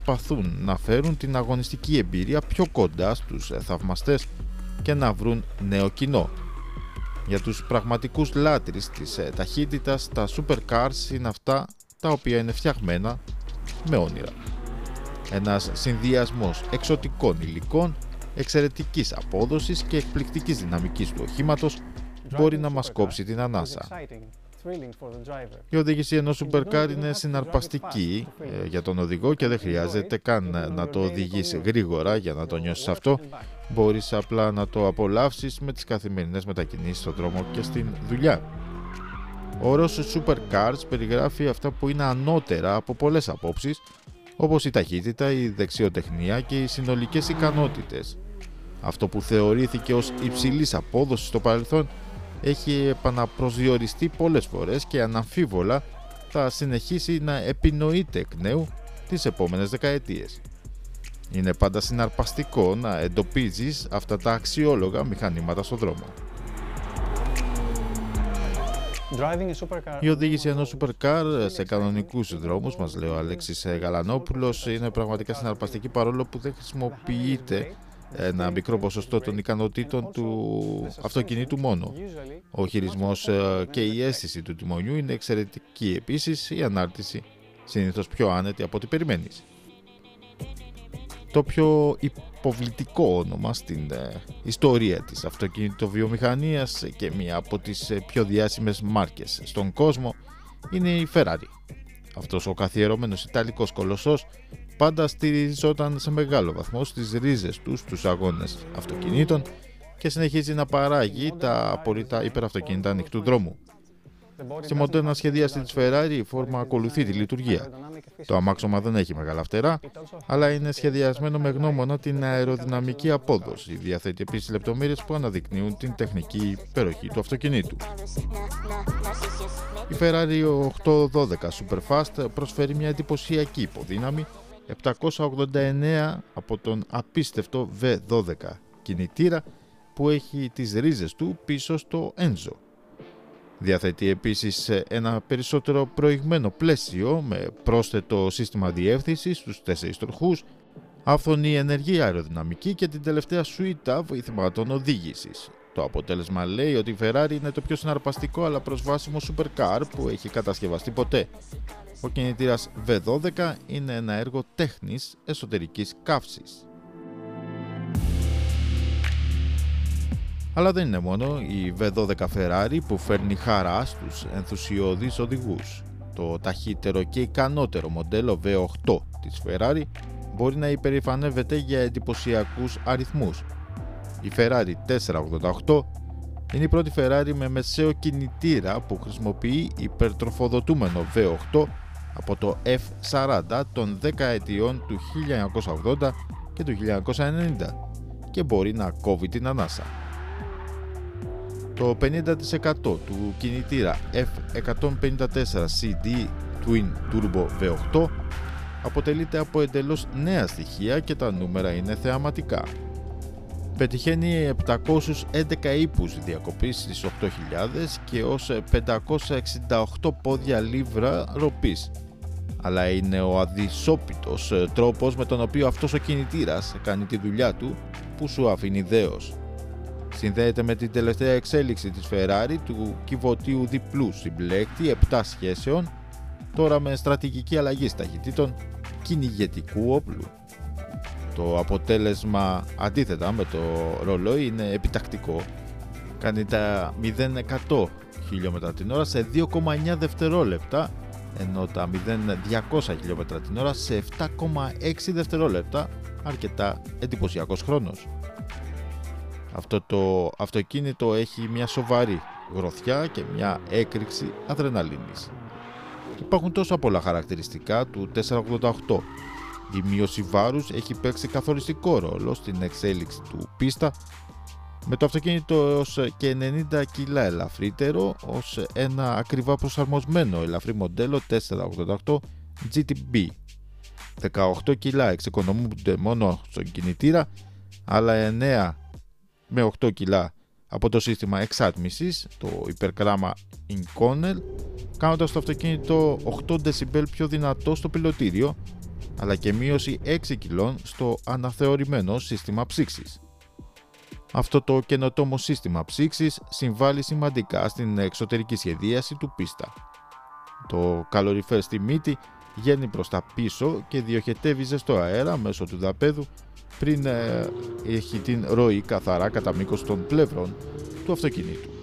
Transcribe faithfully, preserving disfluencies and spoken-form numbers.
προσπαθούν να φέρουν την αγωνιστική εμπειρία πιο κοντά στους θαυμαστές και να βρουν νέο κοινό. Για τους πραγματικούς λάτρεις της ταχύτητας, τα supercars είναι αυτά τα οποία είναι φτιαγμένα με όνειρα. Ένας συνδυασμός εξωτικών υλικών, εξαιρετικής απόδοσης και εκπληκτικής δυναμικής του οχήματος μπορεί να μας κόψει την ανάσα. Η οδήγηση ενός supercar είναι συναρπαστική ε, για τον οδηγό και δεν χρειάζεται καν να το οδηγείς γρήγορα για να το νιώσεις αυτό. Μπορείς απλά να το απολαύσεις με τις καθημερινές μετακινήσεις στον δρόμο και στην δουλειά. Ο όρος supercars περιγράφει αυτά που είναι ανώτερα από πολλές απόψεις, όπως η ταχύτητα, η δεξιοτεχνία και οι συνολικές ικανότητες. Αυτό που θεωρήθηκε ως υψηλής απόδοσης στο παρελθόν έχει επαναπροσδιοριστεί πολλές φορές και αναμφίβολα θα συνεχίσει να επινοείται εκ νέου τις επόμενες δεκαετίες. Είναι πάντα συναρπαστικό να εντοπίζεις αυτά τα αξιόλογα μηχανήματα στον δρόμο. Η οδήγηση ενός supercar σε κανονικούς δρόμους, μας λέει ο Αλέξης Γαλανόπουλος, είναι πραγματικά συναρπαστική παρόλο που δεν χρησιμοποιείται ένα μικρό ποσοστό των ικανοτήτων του αυτοκινήτου μόνο. Ο χειρισμός και η αίσθηση του τιμονιού είναι εξαιρετική. Επίσης, η ανάρτηση συνήθως πιο άνετη από ό,τι περιμένεις. Το πιο υποβλητικό όνομα στην ε, ιστορία της αυτοκινητοβιομηχανίας και μία από τις πιο διάσημες μάρκες στον κόσμο είναι η Ferrari. Αυτός ο καθιερωμένος ιταλικός κολοσσός πάντα στηριζόταν σε μεγάλο βαθμό στις ρίζες του στους αγώνες αυτοκινήτων και συνεχίζει να παράγει τα απόλυτα υπεραυτοκίνητα ανοιχτού δρόμου. Στη μοντέρνα σχεδίαση της Ferrari η φόρμα ακολουθεί τη λειτουργία. Το αμάξωμα δεν έχει μεγάλα φτερά, αλλά είναι σχεδιασμένο με γνώμονα την αεροδυναμική απόδοση. Διαθέτει επίσης λεπτομέρειες που αναδεικνύουν την τεχνική υπεροχή του αυτοκινήτου. Η Ferrari οκτακόσια δώδεκα Superfast προσφέρει μια εντυπωσιακή υποδύναμη επτακόσια ογδόντα εννέα από τον απίστευτο βι δώδεκα κινητήρα που έχει τις ρίζες του πίσω στο Enzo. Διαθέτει επίσης ένα περισσότερο προηγμένο πλαίσιο με πρόσθετο σύστημα διεύθυνσης στους τέσσερις τροχούς, άφθονη ενεργή αεροδυναμική και την τελευταία σουίτα βοηθημάτων οδήγησης. Το αποτέλεσμα λέει ότι η Ferrari είναι το πιο συναρπαστικό αλλά προσβάσιμο supercar που έχει κατασκευαστεί ποτέ. Ο κινητήρας βι δώδεκα είναι ένα έργο τέχνης εσωτερικής καύσης. Αλλά δεν είναι μόνο η βι δώδεκα Ferrari που φέρνει χαρά στους ενθουσιώδεις οδηγούς. Το ταχύτερο και ικανότερο μοντέλο βι οκτώ της Ferrari μπορεί να υπερηφανεύεται για εντυπωσιακούς αριθμούς. Η Ferrari τετρακόσια ογδόντα οκτώ είναι η πρώτη Ferrari με μεσαίο κινητήρα που χρησιμοποιεί υπερτροφοδοτούμενο βι οκτώ από το εφ σαράντα των δεκαετιών του χίλια εννιακόσια ογδόντα και του χίλια εννιακόσια ενενήντα και μπορεί να κόβει την ανάσα. Το πενήντα τοις εκατό του κινητήρα εφ εκατόν πενήντα τέσσερα σι ντι Twin Turbo βι οκτώ αποτελείται από εντελώς νέα στοιχεία και τα νούμερα είναι θεαματικά. Πετυχαίνει επτακόσιους έντεκα ύπους διακοπής στις οκτώ χιλιάδες και ως πεντακόσια εξήντα οκτώ πόδια λίβρα ροπής. Αλλά είναι ο αδυσόπιτος τρόπος με τον οποίο αυτός ο κινητήρας κάνει τη δουλειά του που σου αφήνει δέος. Συνδέεται με την τελευταία εξέλιξη της Ferrari του κυβωτίου διπλού συμπλέκτη επτά σχέσεων, τώρα με στρατηγική αλλαγή ταχυτήτων κυνηγετικού όπλου. Το αποτέλεσμα, αντίθετα με το ρολόι, είναι επιτακτικό. Κάνει τα μηδέν εκατό χιλιόμετρα την ώρα σε δύο κόμμα εννέα δευτερόλεπτα, ενώ τα μηδέν διακόσια χιλιόμετρα την ώρα σε επτά κόμμα έξι δευτερόλεπτα, αρκετά εντυπωσιακός χρόνος. Αυτό το αυτοκίνητο έχει μια σοβαρή γροθιά και μια έκρηξη αδρεναλίνης. Υπάρχουν τόσα πολλά χαρακτηριστικά του τετρακόσια ογδόντα οκτώ. Η μείωση βάρους έχει παίξει καθοριστικό ρόλο στην εξέλιξη του πίστα, με το αυτοκίνητο έως και ενενήντα κιλά ελαφρύτερο ως ένα ακριβά προσαρμοσμένο ελαφρύ μοντέλο τετρακόσια ογδόντα οκτώ τζι τι μπι. δεκαοκτώ κιλά εξοικονομούνται μόνο στον κινητήρα, αλλά εννέα με οκτώ κιλά από το σύστημα εξάτμισης, το υπερκράμα Inconel, κάνοντας το αυτοκίνητο οκτώ δεσιμπέλ πιο δυνατό στο πιλωτήριο, αλλά και μείωση έξι κιλών στο αναθεωρημένο σύστημα ψήξης. Αυτό το καινοτόμο σύστημα ψήξης συμβάλλει σημαντικά στην εξωτερική σχεδίαση του πίστα. Το καλοριφέρ στη μύτη γέρνει προς τα πίσω και διοχετεύει ζεστό αέρα μέσω του δαπέδου πριν ε, έχει την ροή καθαρά κατά μήκος των πλευρών του αυτοκινήτου.